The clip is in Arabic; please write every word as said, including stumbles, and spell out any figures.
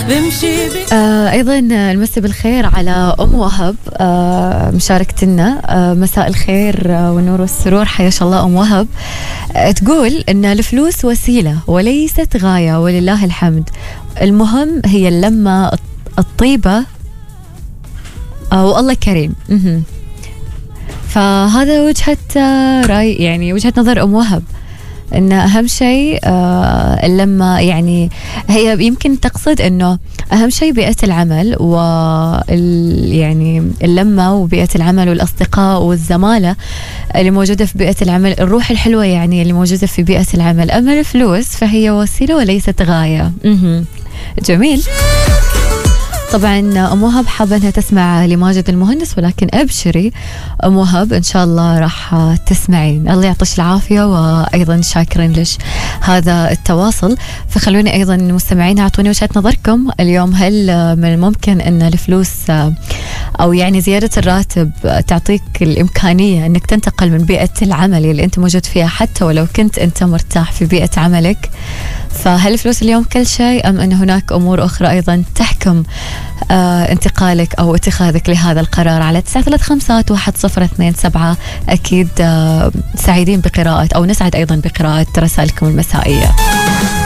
آه أيضا نمسي بالخير على أم وهب آه مشاركتنا. آه مساء الخير آه والنور والسرور، حياك الله أم وهب. آه تقول إن الفلوس وسيلة وليست غاية، ولله الحمد. المهم هي اللمة الطيبة آه والله كريم. م-م. فهذا وجهة رأي، يعني وجهة نظر أم وهب، إن أهم شيء آه لما يعني هي يمكن تقصد إنه أهم شيء بيئة العمل و يعني اللمة وبيئة العمل والأصدقاء والزمالة اللي موجودة في بيئة العمل، الروح الحلوة يعني اللي موجودة في بيئة العمل. أما الفلوس فهي وسيلة وليست غاية. م-م. جميل. طبعا أم وهب حابة أنها تسمع لماجد المهندس، ولكن أبشري أم وهب إن شاء الله راح تسمعين. الله يعطيش العافية، وأيضا شاكرين لش هذا التواصل. فخلوني أيضا مستمعين أعطوني وجهة نظركم اليوم. هل من الممكن أن الفلوس أو يعني زيادة الراتب تعطيك الإمكانية أنك تنتقل من بيئة العمل اللي أنت موجود فيها حتى ولو كنت أنت مرتاح في بيئة عملك؟ فهل الفلوس اليوم كل شيء، أم أن هناك أمور أخرى أيضا تحكم آه انتقالك أو اتخاذك لهذا القرار؟ على تسعة ثلاثة خمسة واحد صفر اثنين سبعة أكيد آه سعيدين بقراءة أو نسعد أيضا بقراءة رسائلكم المسائية.